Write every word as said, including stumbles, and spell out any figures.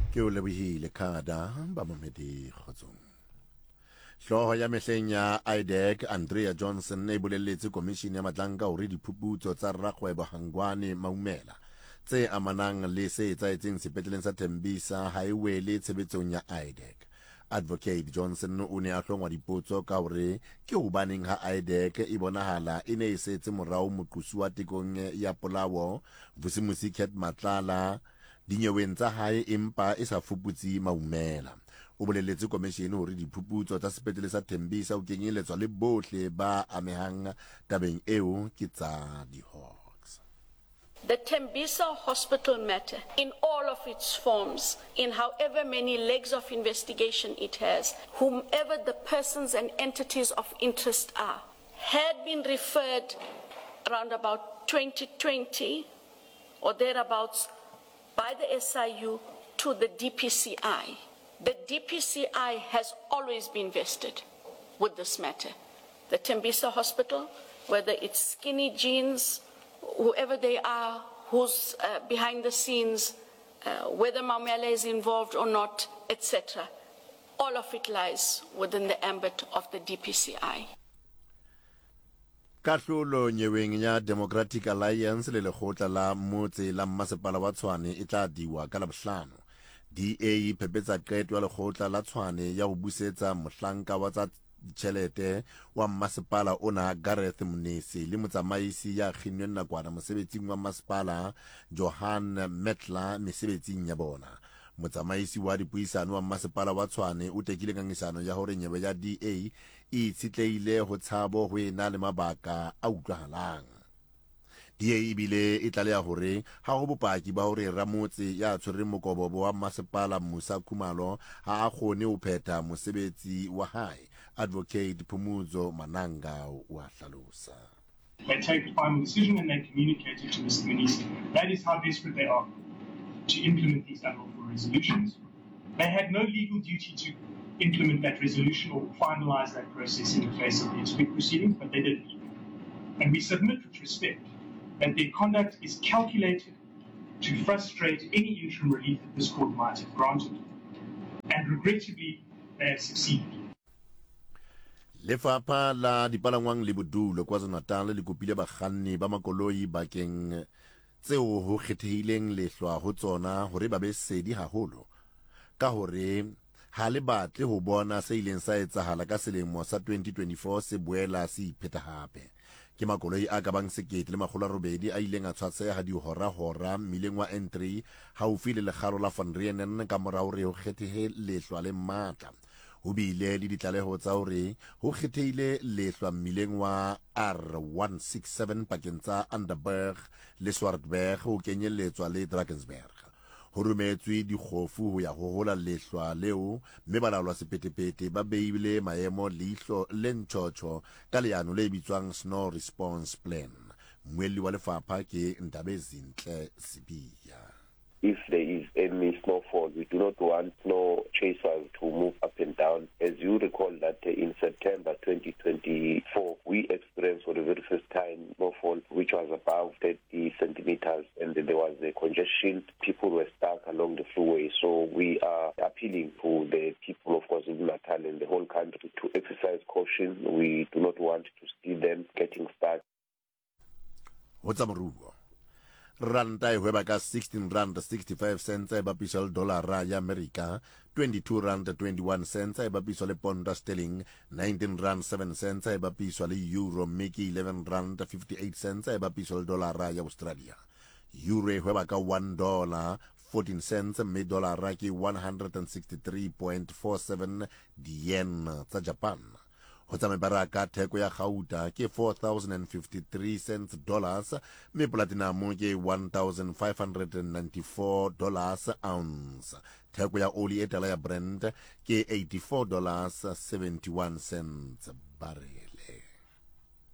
ke o lebihile khada ba mamedi khotsong hloho ya mehleng ya I D E C Andrea Johnson e bolelletse komishini ya matlanka hore diphuputso tsa rrakgwebo Hangwane Maumela tse amanang le se etsaetseng sepetleleng sa Tembisa ha e wele tshebetsong ya I D E C. Advocate Johnson o ne a hlongwa dipotso ka hore ke hobaneng ha I D E C e bonahala e ne e setse morao moqosi wa tekong ya Polawo Vusimusi Cat Matlala dinyeweng tsa hae empa e sa fuputsi Maumela. O bolelletse komishini hore diphuputso tsa sepetlele sa Tembisa o kenyeletswa le bohle ba amehang tabeng eo ke tsa di-Hawks. The Tembisa hospital matter, in all of its forms, in however many legs of investigation it has, whomever the persons and entities of interest are, had been referred around about twenty twenty or thereabouts by the S I U to the D P C I. The D P C I has always been vested with this matter. The Tembisa hospital, whether it's Skinny Jeans, whoever they are, who's uh, behind the scenes, uh, whether Maumela is involved or not, et cetera. All of it lies within the ambit of the D P C I. Kahlolo nyeweng ya Democratic Alliance le lekgotla la motse la mmasepala wa Tshwane e tla diwa ka Labohlano. D A phepetsa qeto ya lekgotla la Tshwane ya ho busetsa mohlanka wa tsa tjhelete wa mmasepala ona Gareth Mnisi le motsamaisi ya kginnweng nakwana mosebetsing wa mmasepala Johan Metla mesebetsing ya bona. Motsamaisi wa dipuisano wa mmasepala wa Tshwane o tekile ngangisano ya hore nyewe ya D A e itshetleile ho tshabo ho ena le mabaka a utlwahalang. D A e bile e tlaleha hore ha ho bopaki ba hore ramotse ya tshwereng mokobobo wa mmasepala Musa Khumalo ha a kgone ho phetha mosebetsi wa hae. Advocate Phumuzo Mananga wa hlalosa. They take the final decision and they communicate it to Mister Minister. That is how desperate they are to implement these unlawful resolutions. They had no legal duty to implement that resolution or finalize that process in the face of the dispute proceedings, but they did. And we submit with respect that their conduct is calculated to frustrate any interim relief that this court might have granted. And regrettably, they have succeeded. Lefapha la dipalangwang le bodulo KwaZulu-Natal le kopile bakganni ba makoloi bakeng tseo ho kgethehileng lehlwa ho tsona hore ba be sedi haholo ka hore ha le batle ho bona se ileng sa etsahala ka selemo sa twenty twenty-four se boela se ipheta hape. Ke makoloi a ka bang sekete le makgolo a robedi a ileng a tshwatseha dihora-hora mmileng wa N three haufi le lekgalo la Van Rieenen ka morao hore ho kgethehe lehlwa le matla. Ho bile le ditlaleho tsa hore ho kgethehile lehlwa mmileng wa R one sixty-seven pakeng tsa Underberg le Swartberg ho kenyelletswa le Drakensberg. Ho rometswe dikgofu ho ya ho hola lehlwa leo mme balaolwa sepetepete ba beile maemo leihlo le ntjotjo ka leano le bitswang Snow Response Plan. Mmuelli wa lefapha ke Ntabezinhle Sibiya. If there is any snowfall, we do not want snow chasers to move up and down. As you recall that uh, in September twenty twenty-four, we experienced for the very first time snowfall which was above thirty centimeters, and there was a congestion. People were stuck along the freeway. So we are appealing to the people of KwaZulu-Natal and the whole country to exercise caution. We do not want to see them getting stuck. What's up, Rugo? Ranta e hweba ka sixteen rand sixty-five cents e bapiswa le dollara ya America, twenty-two rand twenty-one cents e bapiswa le ponda sterling, nineteen rand seven cents e bapiswa le euro, meki eleven rand fifty-eight cents e bapiswa le dollara ya Australia. Euro e hweba ka one dollar fourteen cents, mme dollara ke one hundred sixty-three point four seven yen tsa Japan. Ho tsa mebaraka theko ya gauta ke four thousand fifty-three cents dollars, mme platinum ke one thousand five hundred ninety-four dollars ounce. Theko ya oli e tala ya Brent ke eighty-four dollars seventy-one cents barrel.